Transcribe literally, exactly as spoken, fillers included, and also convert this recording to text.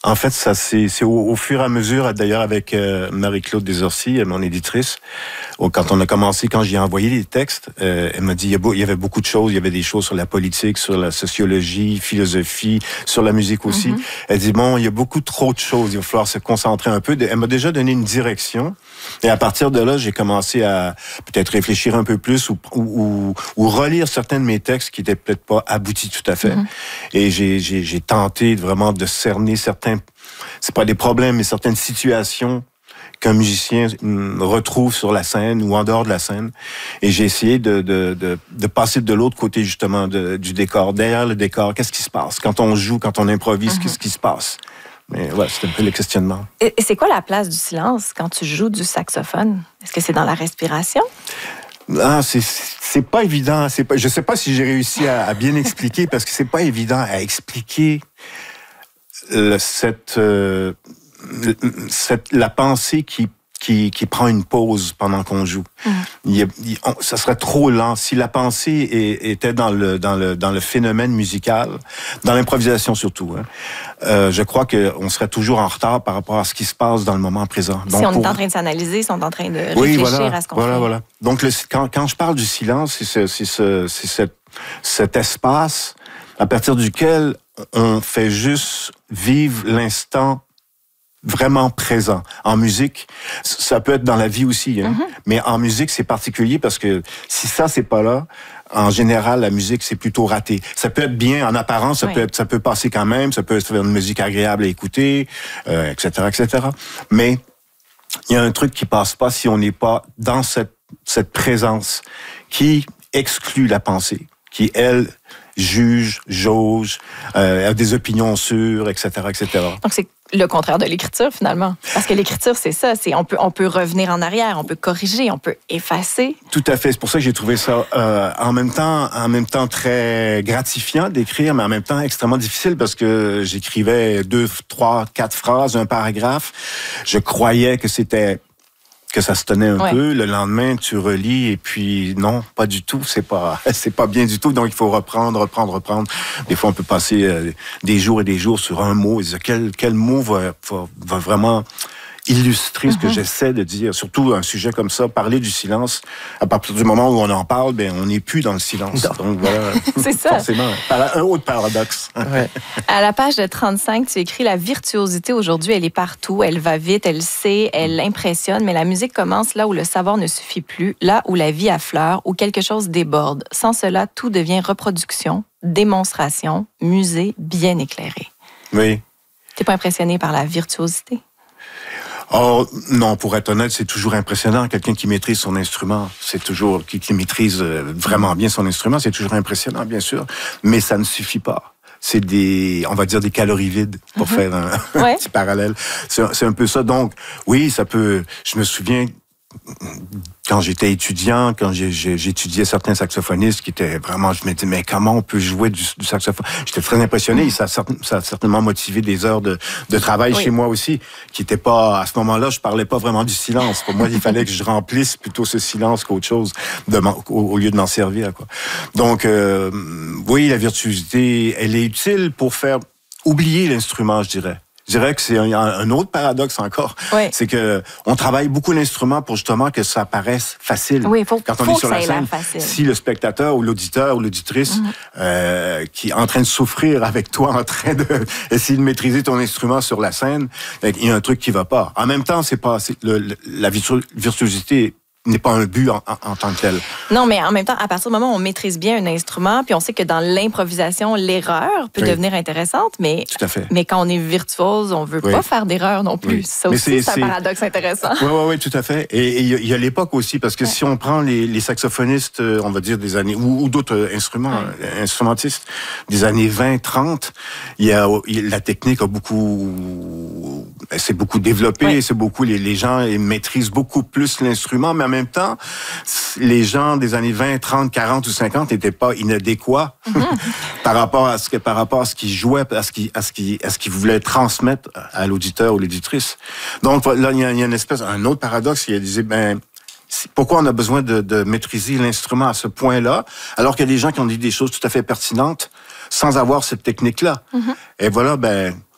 En fait, ça c'est, c'est au, au fur et à mesure, d'ailleurs avec euh, Marie-Claude Desorcy, mon éditrice, quand on a commencé, quand j'ai envoyé les textes, euh, elle m'a dit il y, a beau, il y avait beaucoup de choses, il y avait des choses sur la politique, sur la sociologie, philosophie, sur la musique aussi. Mm-hmm. Elle dit bon, il y a beaucoup trop de choses, il va falloir se concentrer un peu. Elle m'a déjà donné une direction, et à partir de là, j'ai commencé à peut-être réfléchir un peu plus ou, ou, ou relire certains de mes textes qui étaient peut-être pas aboutis tout à fait. Mm-hmm. Et j'ai, j'ai, j'ai tenté vraiment de cerner certains, c'est pas des problèmes, mais certaines situations qu'un musicien retrouve sur la scène ou en dehors de la scène. Et j'ai essayé de, de, de, de passer de l'autre côté, justement, de, du décor. Derrière le décor, qu'est-ce qui se passe? Quand on joue, quand on improvise, mm-hmm. qu'est-ce qui se passe? Mais ouais, c'est un peu le questionnement. Et c'est quoi la place du silence quand tu joues du saxophone? Est-ce que c'est dans la respiration? Ah, c'est, c'est pas évident. C'est pas, je sais pas si j'ai réussi à, à bien expliquer, parce que c'est pas évident à expliquer le, cette... Euh, Cette, la pensée qui, qui, qui prend une pause pendant qu'on joue. Mmh. Il y a, il, on, ça serait trop lent. Si la pensée est, était dans le, dans, le, dans le phénomène musical, dans l'improvisation surtout, hein, euh, je crois qu'on serait toujours en retard par rapport à ce qui se passe dans le moment présent. Donc, si on pour... est en train de s'analyser, si on est en train de réfléchir oui, voilà, à ce qu'on voilà, fait. Voilà. Donc, le, quand, quand je parle du silence, c'est, ce, c'est, ce, c'est cette, cet espace à partir duquel on fait juste vivre l'instant vraiment présent. En musique, ça peut être dans la vie aussi, hein? Mm-hmm. Mais en musique, c'est particulier parce que si ça, c'est pas là, en général, la musique, c'est plutôt raté. Ça peut être bien en apparence, ça, oui. peut, être, ça peut passer quand même, ça peut être une musique agréable à écouter, euh, et cetera, et cetera. Mais il y a un truc qui passe pas si on n'est pas dans cette, cette présence qui exclut la pensée, qui, elle, juge, jauge, euh, a des opinions sûres, et cetera, et cetera. Donc, c'est le contraire de l'écriture, finalement. Parce que l'écriture, c'est ça. C'est, on, peut, on peut revenir en arrière, on peut corriger, on peut effacer. Tout à fait. C'est pour ça que j'ai trouvé ça euh, en même temps, en même temps très gratifiant d'écrire, mais en même temps extrêmement difficile parce que j'écrivais deux, trois, quatre phrases, un paragraphe. Je croyais que c'était... que ça se tenait un ouais. peu. Le lendemain, tu relis et puis non, pas du tout. C'est pas, c'est pas bien du tout. Donc il faut reprendre, reprendre, reprendre. Des fois, on peut passer euh, des jours et des jours sur un mot et dire quel quel mot va, va, va vraiment illustrer mm-hmm. ce que j'essaie de dire. Surtout un sujet comme ça, parler du silence. À partir du moment où on en parle, ben on n'est plus dans le silence. Non. Donc voilà. C'est ça. Forcément, un autre paradoxe. Ouais. À la page de trente-cinq, tu écris la virtuosité aujourd'hui, elle est partout, elle va vite, elle sait, elle impressionne, mais la musique commence là où le savoir ne suffit plus, là où la vie affleure, où quelque chose déborde. Sans cela, tout devient reproduction, démonstration, musée bien éclairé. Oui. T'es pas impressionné par la virtuosité? Oh, non, pour être honnête, c'est toujours impressionnant. Quelqu'un qui maîtrise son instrument, c'est toujours, qui, qui maîtrise vraiment bien son instrument, c'est toujours impressionnant, bien sûr. Mais ça ne suffit pas. C'est des, on va dire des calories vides, pour mm-hmm. faire un, ouais. un petit parallèle. C'est, c'est un peu ça. Donc, oui, ça peut, je me souviens, quand j'étais étudiant, quand j'ai, j'ai, j'étudiais certains saxophonistes qui étaient vraiment, je me disais, mais comment on peut jouer du, du saxophone? J'étais très impressionné. Ça, ça a certainement motivé des heures de, de travail oui. chez moi aussi, qui étaient pas, à ce moment-là, je parlais pas vraiment du silence. Pour moi, il fallait que je remplisse plutôt ce silence qu'autre chose, de au, au lieu de m'en servir, quoi. Donc, euh, oui, la virtuosité, elle est utile pour faire oublier l'instrument, je dirais. Je dirais que c'est un, un autre paradoxe encore. Oui. C'est que on travaille beaucoup l'instrument pour justement que ça paraisse facile. Oui, faut, quand on faut est sur la scène. Si le spectateur ou l'auditeur ou l'auditrice mm-hmm. euh, qui est en train de souffrir avec toi, en train de essayer de maîtriser ton instrument sur la scène, il y a un truc qui va pas. En même temps, c'est pas c'est le, le, la virtuosité n'est pas un but en, en, en tant que tel. Non, mais en même temps, à partir du moment où on maîtrise bien un instrument, puis on sait que dans l'improvisation, l'erreur peut oui. devenir intéressante, mais, Tout à fait. mais quand on est virtuose, on veut oui. pas faire d'erreur non plus. Oui. Ça aussi, c'est, c'est un paradoxe intéressant. Oui, oui, oui, tout à fait. Et il y, y a l'époque aussi, parce que ouais. si on prend les, les saxophonistes, on va dire des années, ou, ou d'autres instruments, ouais. instrumentistes, des années vingt, trente, il y a, la technique a beaucoup, c'est beaucoup développé, ouais. c'est beaucoup, les, les gens maîtrisent beaucoup plus l'instrument, mais en même temps, les gens des années vingt, trente, quarante ou cinquante n'étaient pas inadéquats mm-hmm. par rapport à ce que, par rapport à ce qu'ils jouaient, à ce qu'ils, à ce qu'ils, à ce qu'ils voulaient transmettre à l'auditeur ou l'auditrice. Donc, là, il y a, il y a une espèce, un autre paradoxe, il disait, ben, pourquoi on a besoin de, de maîtriser l'instrument à ce point-là, alors qu'il y a des gens qui ont dit des choses tout à fait pertinentes sans avoir cette technique-là. Mm-hmm. Et voilà, ben,